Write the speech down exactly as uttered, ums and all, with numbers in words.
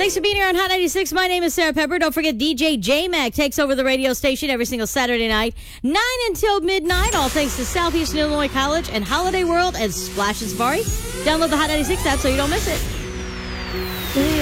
Thanks for being here on Hot ninety-six. My name is Sarah Pepper. Don't forget, D J J-Mac takes over the radio station every single Saturday night, nine until midnight, all thanks to Southeastern Illinois College and Holiday World and Splash and Safari. Download the Hot ninety-six app so you don't miss it.